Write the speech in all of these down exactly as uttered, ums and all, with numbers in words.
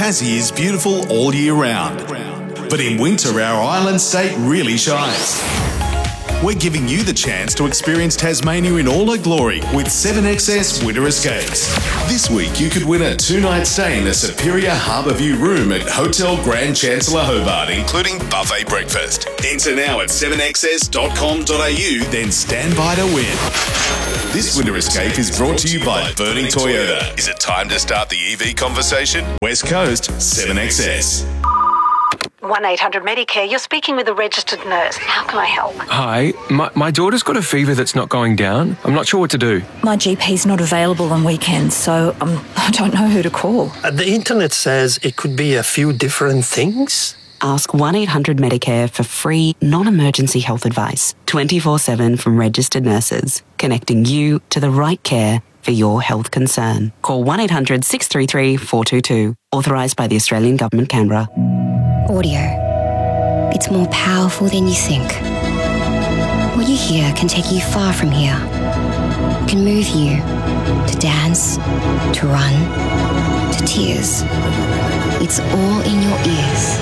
Tassie is beautiful all year round. But in winter, our island state really shines. We're giving you the chance to experience Tasmania in all her glory with seven X S Winter Escapes. This week, you could win a two-night stay in the superior Harbour View room at Hotel Grand Chancellor Hobart, including buffet breakfast. Enter now at seven x s dot com dot a u, then stand by to win. This Winter Escape is brought to you by Burning Toyota. Is it time to start the E V conversation? West Coast, seven X S. one eight hundred Medicare, you're speaking with a registered nurse. How can I help? Hi, my, my daughter's got a fever that's not going down. I'm not sure what to do. My G P's not available on weekends, so um, I don't know who to call. Uh, the internet says it could be a few different things. Ask one eight hundred Medicare for free, non-emergency health advice, twenty-four seven from registered nurses, connecting you to the right care for your health concern. Call one eight hundred six three three four two two. Authorised by the Australian Government, Canberra. Audio. It's more powerful than you think. What you hear can take you far from here. It can move you to dance, to run, to tears. It's all in your ears.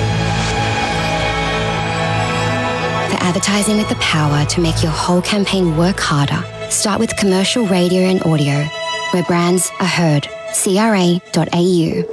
For advertising with the power to make your whole campaign work harder, start with commercial radio and audio, where brands are heard. C R A dot A U.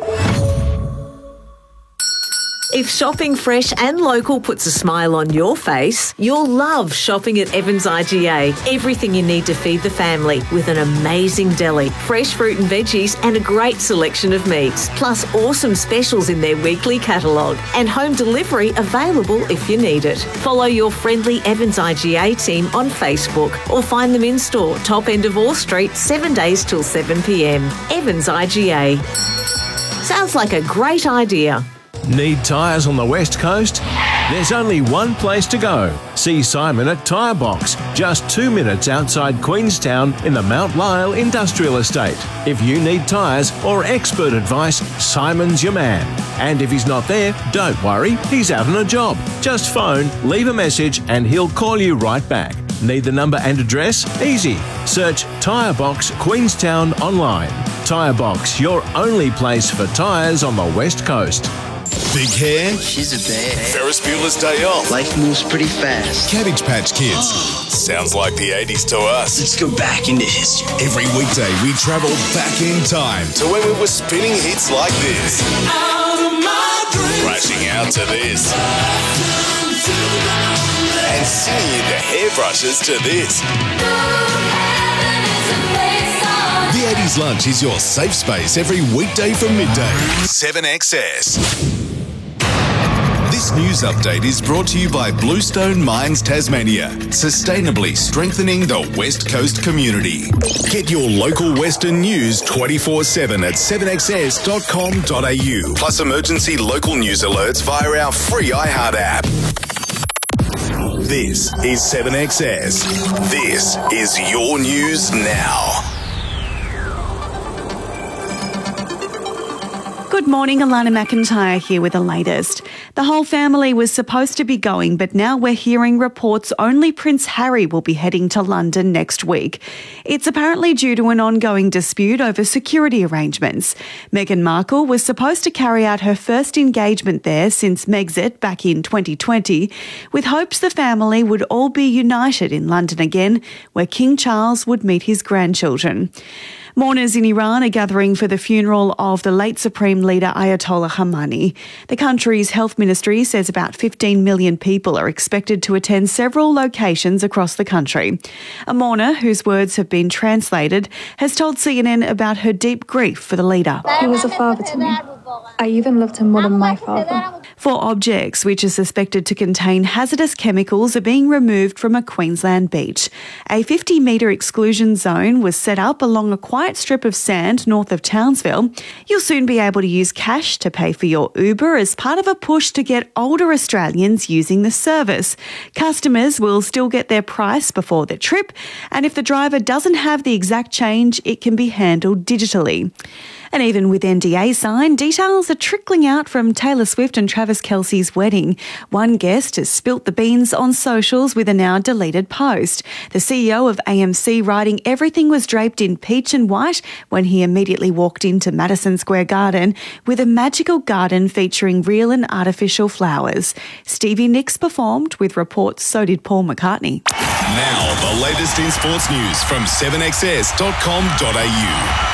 If shopping fresh and local puts a smile on your face, you'll love shopping at Evans I G A. Everything you need to feed the family with an amazing deli, fresh fruit and veggies and a great selection of meats, plus awesome specials in their weekly catalogue and home delivery available if you need it. Follow your friendly Evans I G A team on Facebook or find them in store, top end of Orr Street, seven days till seven p m. Evans I G A. Sounds like a great idea. Need tyres on the West Coast? There's only one place to go. See Simon at Tyre Box, just two minutes outside Queenstown in the Mount Lyell Industrial Estate. If you need tyres or expert advice, Simon's your man. And if he's not there, don't worry, he's out on a job. Just phone, leave a message and he'll call you right back. Need the number and address? Easy. Search Tyre Box Queenstown online. Tyre Box, your only place for tyres on the West Coast. Big hair? She's a bear. Ferris Bueller's Day Off. Life moves pretty fast. Cabbage Patch Kids. Sounds like the eighties to us. Let's go back into history. Every weekday we travel back in time to when we were spinning hits like this. Out of my dreams. Crashing out to this. And singing into hairbrushes to this. The eighties Lunch is your safe space every weekday from midday. seven X S. This news update is brought to you by Bluestone Mines Tasmania, sustainably strengthening the West Coast community. Get your local Western news twenty-four seven at seven x s dot com dot a u, plus emergency local news alerts via our free iHeart app. This is seven X S. This is your news now. Good morning, Alana McIntyre here with the latest. The whole family was supposed to be going, but now we're hearing reports only Prince Harry will be heading to London next week. It's apparently due to an ongoing dispute over security arrangements. Meghan Markle was supposed to carry out her first engagement there since Megxit back in twenty twenty, with hopes the family would all be united in London again, where King Charles would meet his grandchildren. Mourners in Iran are gathering for the funeral of the late Supreme Leader Ayatollah Khamenei. The country's health ministry says about fifteen million people are expected to attend several locations across the country. A mourner, whose words have been translated, has told C N N about her deep grief for the leader. He was a father to me. I even loved him more than my father. Four objects which are suspected to contain hazardous chemicals are being removed from a Queensland beach. A fifty metre exclusion zone was set up along a quiet strip of sand north of Townsville. You'll soon be able to use cash to pay for your Uber as part of a push to get older Australians using the service. Customers will still get their price before the trip, and if the driver doesn't have the exact change, it can be handled digitally. And even with N D A signed, details are trickling out from Taylor Swift and Travis Kelce's wedding. One guest has spilt the beans on socials with a now deleted post. The C E O of A M C writing everything was draped in peach and white when he immediately walked into Madison Square Garden with a magical garden featuring real and artificial flowers. Stevie Nicks performed, with reports so did Paul McCartney. Now, the latest in sports news from seven x s dot com dot a u.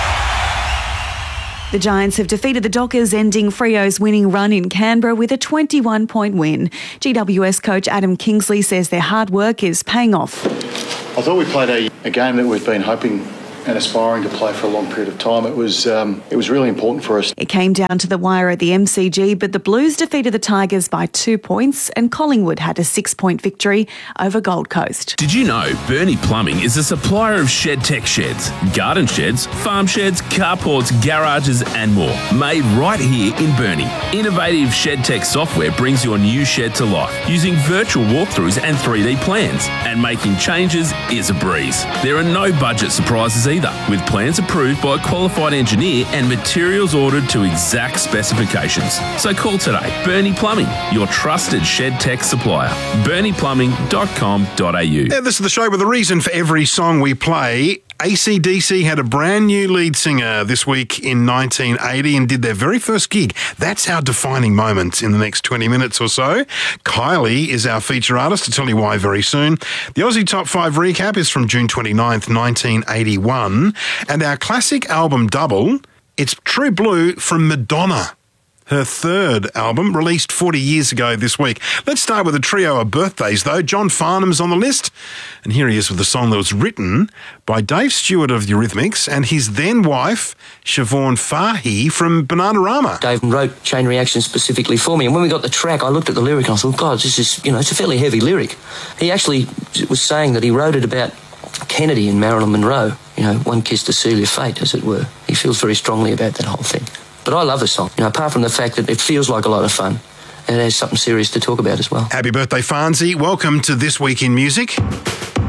The Giants have defeated the Dockers, ending Freo's winning run in Canberra with a twenty-one point win. G W S coach Adam Kingsley says their hard work is paying off. I thought we played a, a game that we've been hoping and aspiring to play for a long period of time. It was um, it was really important for us. It came down to the wire at the M C G, but the Blues defeated the Tigers by two points and Collingwood had a six-point victory over Gold Coast. Did you know Bernie Plumbing is a supplier of shed tech sheds, garden sheds, farm sheds, carports, garages and more, made right here in Burnie. Innovative shed tech software brings your new shed to life using virtual walkthroughs and three D plans, and making changes is a breeze. There are no budget surprises either, with plans approved by a qualified engineer and materials ordered to exact specifications. So call today. Bernie Plumbing, your trusted shed tech supplier. bernie plumbing dot com dot a u. Yeah, this is the show with a reason for every song we play. A C D C had a brand new lead singer this week in nineteen eighty and did their very first gig. That's our defining moment in the next twenty minutes or so. Kylie is our feature artist, to tell you why very soon. The Aussie Top five recap is from June twenty-ninth, nineteen eighty-one. And our classic album double, it's True Blue from Madonna. Her third album, released forty years ago this week. Let's start with a trio of birthdays, though. John Farnham's on the list, and here he is with a song that was written by Dave Stewart of the Eurythmics and his then-wife, Siobhan Fahey from Bananarama. Dave wrote Chain Reaction specifically for me, and when we got the track, I looked at the lyric and I thought, God, this is, you know, it's a fairly heavy lyric. He actually was saying that he wrote it about Kennedy and Marilyn Monroe, you know, one kiss to seal your fate, as it were. He feels very strongly about that whole thing. But I love the song, you know, apart from the fact that it feels like a lot of fun, and it has something serious to talk about as well. Happy birthday, Farnsey. Welcome to This Week in Music.